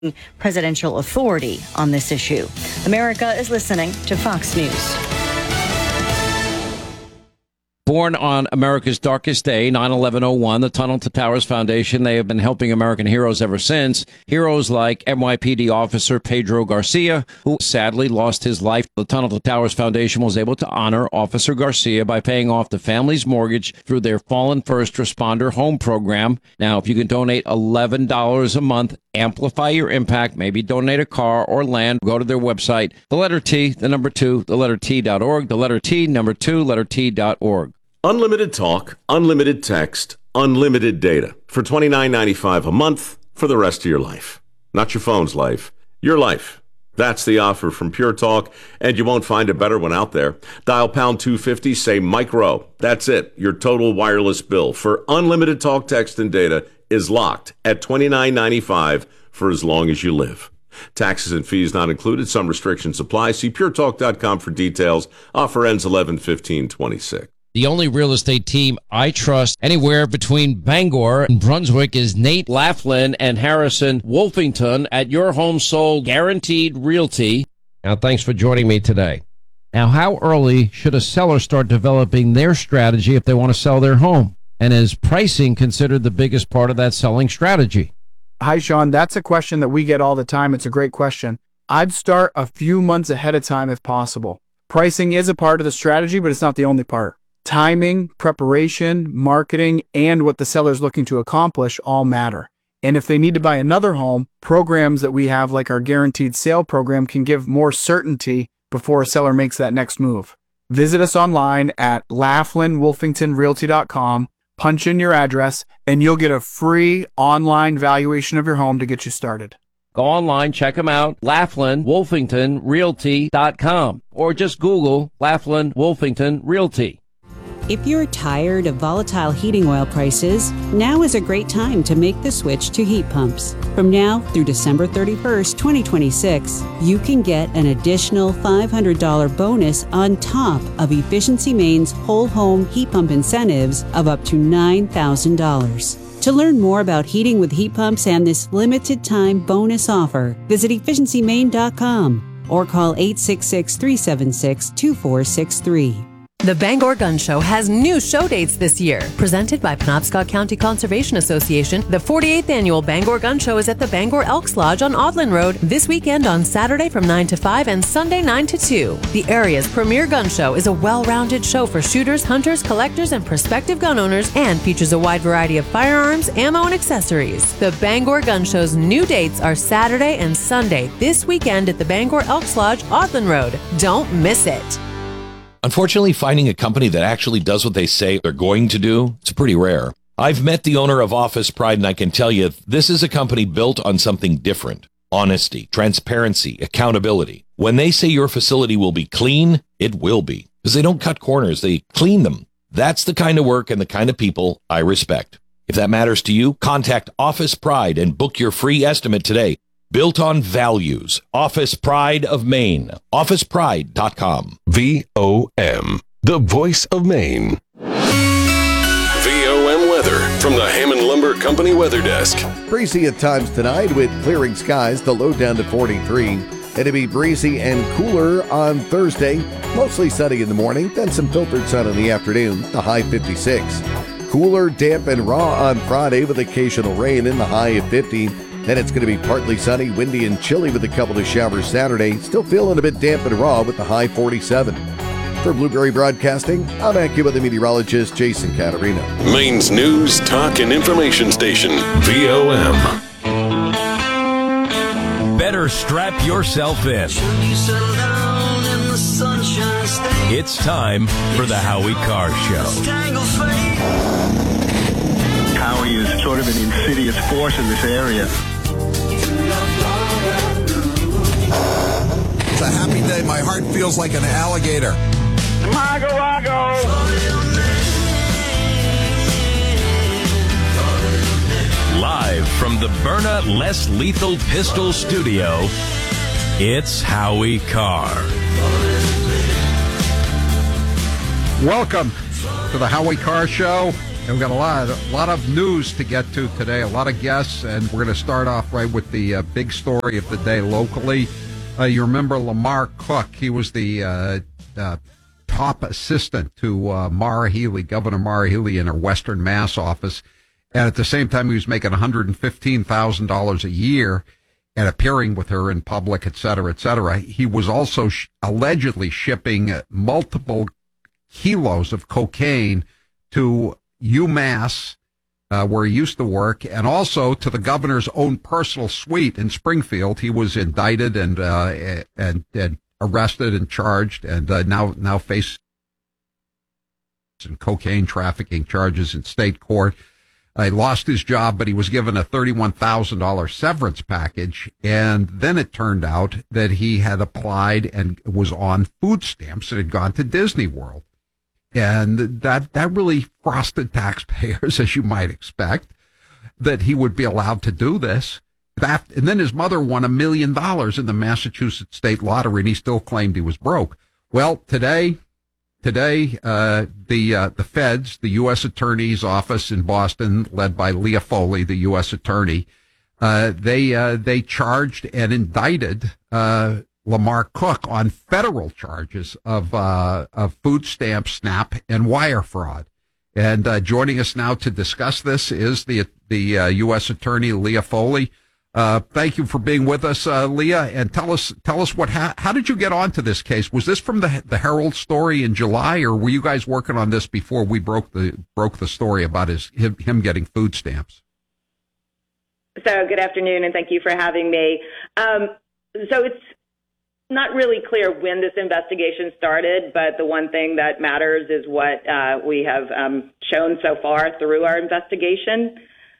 presidential authority on this issue. America is listening to Fox News. Born on America's darkest day, 9/11/01, the Tunnel to Towers Foundation, they have been helping American heroes ever since. Heroes like NYPD officer Pedro Garcia, who sadly lost his life. The Tunnel to Towers Foundation was able to honor Officer Garcia by paying off the family's mortgage through their Fallen First Responder Home Program. Now, if you can donate $11 a month, amplify your impact, maybe donate a car or land, go to their website, the letter T, the number 2, the letter T.org, the letter T, number 2, letter T.org. Unlimited talk, unlimited text, unlimited data for $29.95 a month for the rest of your life. Not your phone's life, your life. That's the offer from Pure Talk, and you won't find a better one out there. Dial pound 250, say Mike Rowe. That's it. Your total wireless bill for unlimited talk, text, and data is locked at $29.95 for as long as you live. Taxes and fees not included. Some restrictions apply. See puretalk.com for details. Offer ends 11/15/26. The only real estate team I trust anywhere between Bangor and Brunswick is Nate Laughlin and Harrison Wolfington at Your Home Sold Guaranteed Realty. Now, thanks for joining me today. Now, how early should a seller start developing their strategy if they want to sell their home? And is pricing considered the biggest part of that selling strategy? Hi, Sean. That's a question that we get all the time. It's a great question. I'd start a few months ahead of time if possible. Pricing is a part of the strategy, but it's not the only part. Timing, preparation, marketing, and what the seller's looking to accomplish all matter. And if they need to buy another home, programs that we have, like our guaranteed sale program, can give more certainty before a seller makes that next move. Visit us online at LaughlinWolfingtonRealty.com, punch in your address, and you'll get a free online valuation of your home to get you started. Go online, check them out, LaughlinWolfingtonRealty.com, or just Google Laughlin Wolfington Realty. If you're tired of volatile heating oil prices, now is a great time to make the switch to heat pumps. From now through December 31st, 2026, you can get an additional $500 bonus on top of Efficiency Maine's whole home heat pump incentives of up to $9,000. To learn more about heating with heat pumps and this limited time bonus offer, visit efficiencymaine.com or call 866-376-2463. The Bangor Gun Show has new show dates this year. Presented by Penobscot County Conservation Association, the 48th Annual Bangor Gun Show is at the Bangor Elks Lodge on Audlin Road this weekend on Saturday from 9 to 5 and Sunday 9 to 2. The area's premier gun show is a well-rounded show for shooters, hunters, collectors, and prospective gun owners and features a wide variety of firearms, ammo, and accessories. The Bangor Gun Show's new dates are Saturday and Sunday this weekend at the Bangor Elks Lodge, Audlin Road. Don't miss it. Unfortunately, finding a company that actually does what they say they're going to do, it's pretty rare. I've met the owner of Office Pride, and I can tell you this is a company built on something different. Honesty, transparency, accountability. When they say your facility will be clean, it will be. Because they don't cut corners, they clean them. That's the kind of work and the kind of people I respect. If that matters to you, contact Office Pride and book your free estimate today. Built on values. Office Pride of Maine. OfficePride.com. VOM, the voice of Maine. VOM weather from the Hammond Lumber Company Weather Desk. Breezy at times tonight with clearing skies, the low down to 43. It'll be breezy and cooler on Thursday. Mostly sunny in the morning, then some filtered sun in the afternoon, the high 56. Cooler, damp, and raw on Friday with occasional rain in the high of 50. Then it's going to be partly sunny, windy, and chilly with a couple of showers Saturday. Still feeling a bit damp and raw with the high 47. For Blueberry Broadcasting, I'm AccuWeather meteorologist Jason Caterina. Maine's news, talk, and information station, VOM. Better strap yourself in. It's time for the Howie Carr Show. Howie is sort of an insidious force in this area. It's a happy day. My heart feels like an alligator. Mago, Mago. Live from the Byrna Less Lethal Pistol Studio, it's Howie Carr. Welcome to the Howie Carr Show. And we've got a lot of news to get to today, a lot of guests, and we're going to start off right with the big story of the day locally. You remember Lamar Cook? He was the top assistant to Maura Healey, Governor Maura Healey, in her Western Mass office. And at the same time, he was making $115,000 a year and appearing with her in public, et cetera, et cetera. He was also allegedly shipping multiple kilos of cocaine to UMass, where he used to work, and also to the governor's own personal suite in Springfield. He was indicted and arrested and charged, and now faces cocaine trafficking charges in state court. He lost his job, but he was given a $31,000 severance package. And then it turned out that he had applied and was on food stamps and had gone to Disney World. And that really frosted taxpayers, as you might expect, that he would be allowed to do this. And then his mother won $1 million in the Massachusetts state lottery, and he still claimed he was broke. Well, today, the feds, the U.S. Attorney's Office in Boston, led by Leah Foley, the U.S. Attorney, they charged and indicted Lamar Cook on federal charges of food stamp, SNAP, and wire fraud. And joining us now to discuss this is the U.S. Attorney Leah Foley. Thank you for being with us, Leah, and tell us how did you get onto this case? Was this from the Herald story in July, or were you guys working on this before we broke the story about him getting food stamps? So good afternoon, and thank you for having me. So it's not really clear when this investigation started, but the one thing that matters is what we have shown so far through our investigation.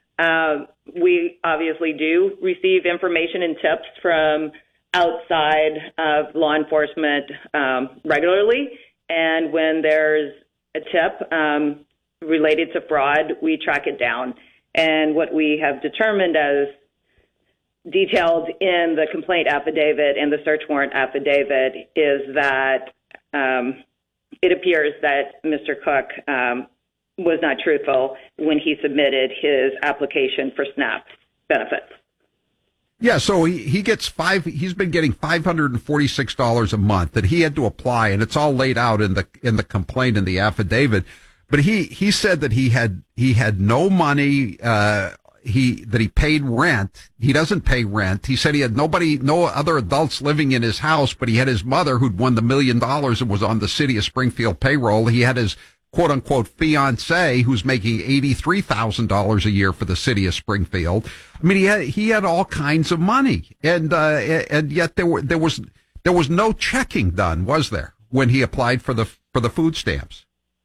We obviously do receive information and tips from outside of law enforcement regularly, and when there's a tip related to fraud, we track it down. And what we have determined, as detailed in the complaint affidavit and the search warrant affidavit, is that it appears that Mr. Cook was not truthful when he submitted his application for SNAP benefits. Yeah, so he's been getting $546 a month that he had to apply, and it's all laid out in the complaint and the affidavit. But he said that he had no money, that he paid rent. He doesn't pay rent. He said he had no other adults living in his house, but he had his mother who'd won the $1 million and was on the city of Springfield payroll. He had his quote unquote fiance who's making $83,000 a year for the city of Springfield. I mean, he had all kinds of money, and yet there was no checking done, was there, when he applied for the food stamps?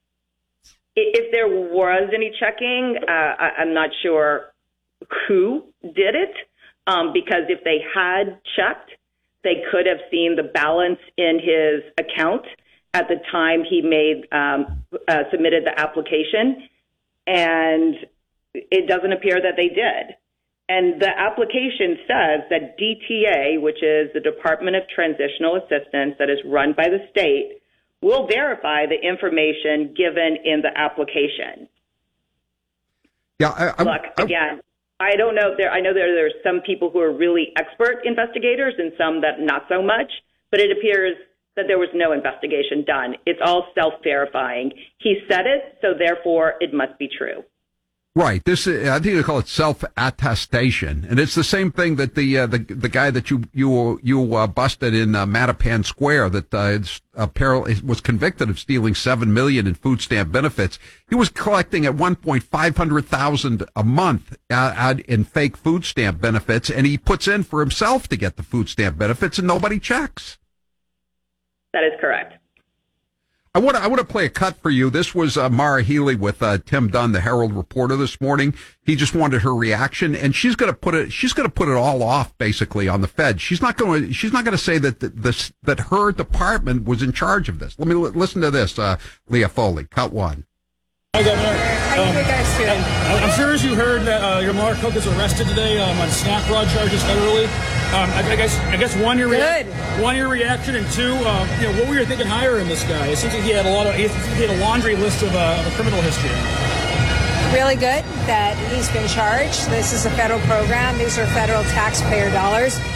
If there was any checking, I'm not sure who did it, because if they had checked, they could have seen the balance in his account at the time he submitted the application, and it doesn't appear that they did. And the application says that DTA, which is the Department of Transitional Assistance that is run by the state, will verify the information given in the application. Yeah, again, I don't know. I know there's some people who are really expert investigators and some that not so much, but it appears that there was no investigation done. It's all self-verifying. He said it, so therefore it must be true. Right. I think they call it self-attestation, and it's the same thing that the guy that you busted in Mattapan Square that apparently was convicted of stealing $7 million in food stamp benefits. He was collecting at one point $500,000 a month in fake food stamp benefits, and he puts in for himself to get the food stamp benefits, and nobody checks. That is correct. I want to play a cut for you. This was Maura Healey with Tim Dunn, the Herald reporter, this morning. He just wanted her reaction, and she's going to put it all off basically on the Fed. She's not going to say that her department was in charge of this. Let me listen to this. Leah Foley, cut one. Hi, Governor. How you guys doing? I'm sure as you heard that your Lamar Cook is arrested today on SNAP fraud charges federally. I guess one, your reaction, and two, what were you thinking hiring this guy? It seems like he had a laundry list of a criminal history. really good that he's been charged. This is a federal program. These are federal taxpayer dollars.